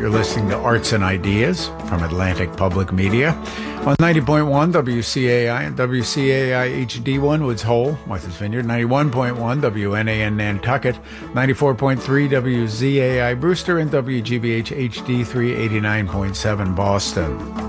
You're listening to Arts and Ideas from Atlantic Public Media on 90.1 WCAI and WCAI HD1 Woods Hole, Martha's Vineyard, 91.1 WNAN Nantucket, 94.3 WZAI Brewster, and WGBH HD3 89.7 Boston.